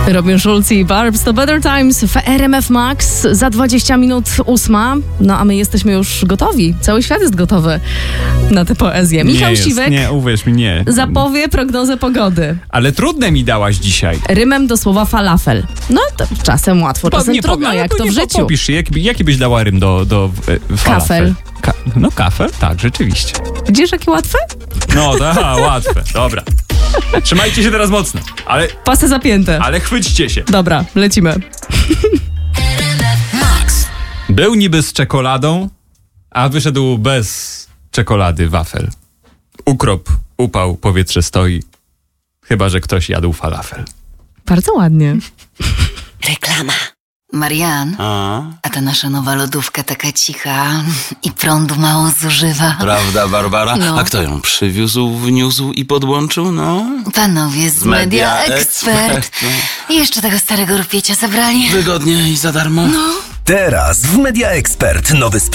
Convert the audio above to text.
Robin Schulz i Barbs to Better Times w RMF Max za 20 minut 8. No a my jesteśmy już gotowi. Cały świat jest gotowy na tę poezję. Michał Siwek nie, uwierz mi, nie. zapowie prognozę pogody. Ale trudne mi dałaś dzisiaj. Rymem do słowa falafel. No to czasem łatwo, czasem trudno, jak to w życiu. Popisz, jaki byś dała rym do falafel? Kafel. Kafel? Tak, rzeczywiście. Widzisz, jakie łatwe? No, łatwe, dobra. Trzymajcie się teraz mocno, ale... Pasy zapięte. Ale chwyćcie się. Dobra, lecimy. Był niby z czekoladą, a wyszedł bez czekolady wafel. Ukrop, upał, powietrze stoi. Chyba że ktoś jadł falafel. Bardzo ładnie. Reklama. Marian, a ta nasza nowa lodówka taka cicha i prądu mało zużywa. Prawda, Barbara? No. A kto ją przywiózł, wniósł i podłączył? No. Panowie z Media Expert. I jeszcze tego starego rupiecia zabrali. Wygodnie i za darmo. No. Teraz w Media Expert nowy